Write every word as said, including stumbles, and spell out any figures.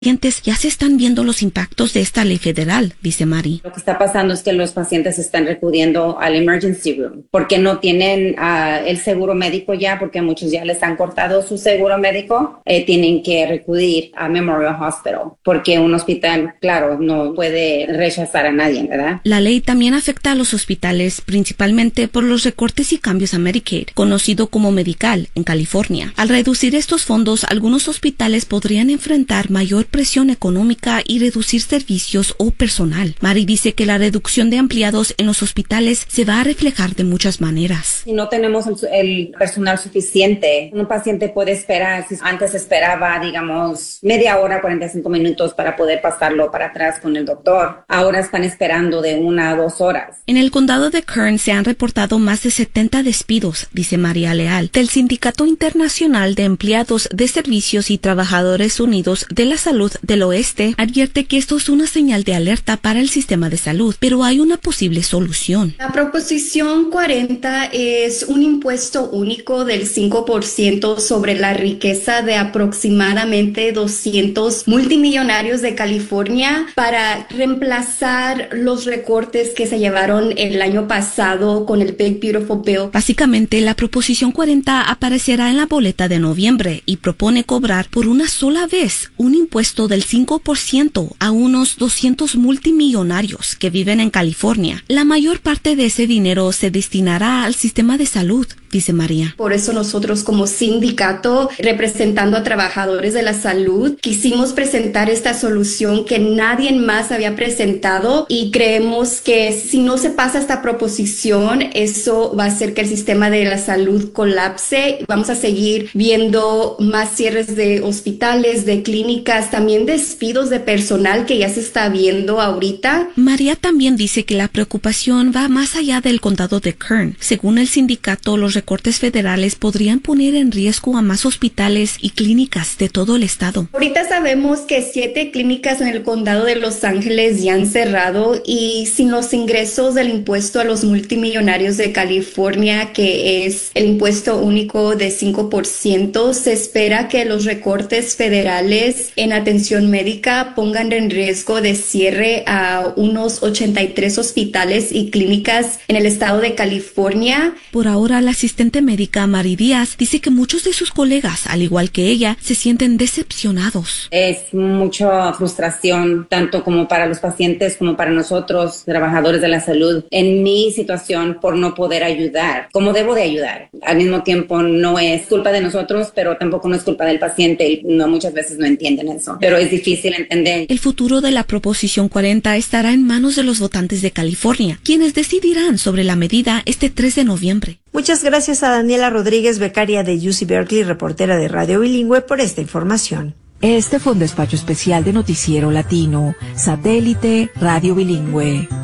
Ya se están viendo los impactos de esta ley federal, dice Mari. Lo que está pasando es que los pacientes están recurriendo al emergency room porque no tienen uh, el seguro médico ya, porque muchos ya les han cortado su seguro médico. Eh, tienen que recurrir a Memorial Hospital porque un hospital, claro, no puede rechazar a nadie, ¿verdad? La ley también afecta a los hospitales, principalmente por los recortes y cambios a Medicaid, conocido como Medi-Cal, en California. Al reducir estos fondos, algunos hospitales podrían enfrentar mayor presión económica y reducir servicios o personal. Mari dice que la reducción de empleados en los hospitales se va a reflejar de muchas maneras. Si no tenemos el, el personal suficiente, un paciente puede esperar, si antes esperaba, digamos, media hora, cuarenta y cinco minutos para poder pasarlo para atrás con el doctor. Ahora están esperando de una a dos horas. En el condado de Kern se han reportado más de setenta despidos, dice María Leal, del Sindicato Internacional de Empleados de Servicios y Trabajadores Unidos de la Salud del Oeste. Advierte que esto es una señal de alerta para el sistema de salud, pero hay una posible solución. La proposición cuarenta es un impuesto único del cinco por ciento sobre la riqueza de aproximadamente doscientos multimillonarios de California para reemplazar los recortes que se llevaron el año pasado con el Big Beautiful Bill. Básicamente, la proposición cuarenta aparecerá en la boleta de noviembre y propone cobrar por una sola vez un impuesto del cinco por ciento a unos doscientos multimillonarios que viven en California. La mayor parte de ese dinero se destinará al sistema de salud, dice María. Por eso nosotros como sindicato, representando a trabajadores de la salud, quisimos presentar esta solución que nadie más había presentado y creemos que si no se pasa esta proposición, eso va a hacer que el sistema de la salud colapse. Vamos a seguir viendo más cierres de hospitales, de clínicas, también despidos de personal que ya se está viendo ahorita. María también dice que la preocupación va más allá del condado de Kern. Según el sindicato, los recortes federales podrían poner en riesgo a más hospitales y clínicas de todo el estado. Ahorita sabemos que siete clínicas en el condado de Los Ángeles ya han cerrado y sin los ingresos del impuesto a los multimillonarios de California, que es el impuesto único de cinco por ciento, se espera que los recortes federales en atención médica pongan en riesgo de cierre a unos ochenta y tres hospitales y clínicas en el estado de California. Por ahora, la asistente médica Mari Díaz dice que muchos de sus colegas, al igual que ella, se sienten decepcionados. Es mucha frustración, tanto como para los pacientes como para nosotros, trabajadores de la salud, en mi situación por no poder ayudar, como debo de ayudar. Al mismo tiempo, no es culpa de nosotros, pero tampoco no es culpa del paciente, y no, muchas veces no entienden eso, pero es difícil entender. El futuro de la Proposición cuarenta estará en manos de los votantes de California, quienes decidirán sobre la medida este tres de noviembre. Muchas gracias a Daniela Rodríguez, becaria de U C Berkeley, reportera de Radio Bilingüe, por esta información. Este fue un despacho especial de Noticiero Latino, Satélite Radio Bilingüe.